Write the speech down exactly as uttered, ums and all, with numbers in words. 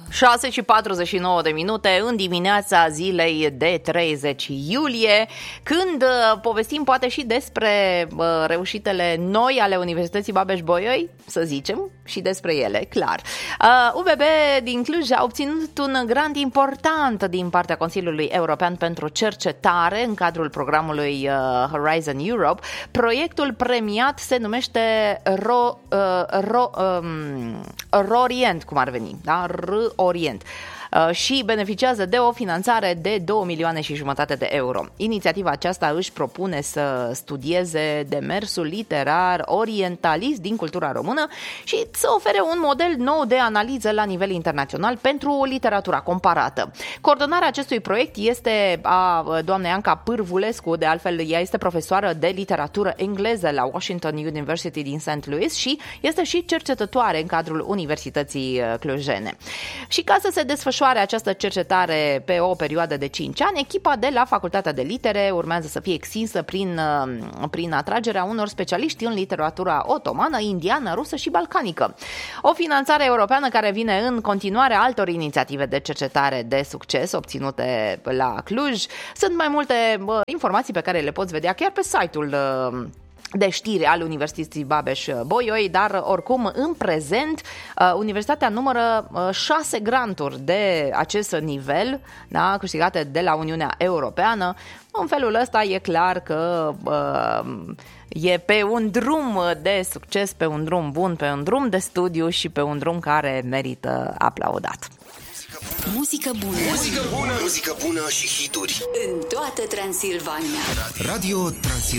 șase și patruzeci și nouă de minute în dimineața zilei de treizeci iulie, când uh, povestim poate și despre uh, reușitele noi ale Universității Babeș-Bolyai, să zicem, și despre ele, clar. Uh, U B B din Cluj a obținut un grant important din partea Consiliului European pentru cercetare în cadrul programului uh, Horizon Europe. Proiectul premiat se numește Ro, uh, Ro, um, Rorient, cum ar veni, da? R-Orient. Și beneficiază de o finanțare de două milioane și jumătate de euro. Inițiativa aceasta își propune să studieze demersul literar orientalist din cultura română și să ofere un model nou de analiză la nivel internațional pentru literatura comparată. Coordonarea acestui proiect este a doamnei Anca Pârvulescu, de altfel ea este profesoară de literatură engleză la Washington University din Saint Louis și este și cercetătoare în cadrul Universității Clujene. Și ca să se desfășoare această cercetare pe o perioadă de cinci ani, echipa de la Facultatea de Litere urmează să fie extinsă prin, prin atragerea unor specialiști în literatura otomană, indiană, rusă și balcanică. O finanțare europeană care vine în continuare altor inițiative de cercetare de succes obținute la Cluj. Sunt mai multe bă, informații pe care le poți vedea chiar pe site-ul de știri al Universității Babeș-Bolyai, dar oricum în prezent Universitatea numără șase granturi de acest nivel, da, câștigate de la Uniunea Europeană. În felul ăsta e clar că uh, e pe un drum de succes, pe un drum bun, pe un drum de studiu și pe un drum care merită aplaudat. Muzică bună. Muzică bună. Muzică bună și hituri. În toată Transilvania. Radio Transilvania.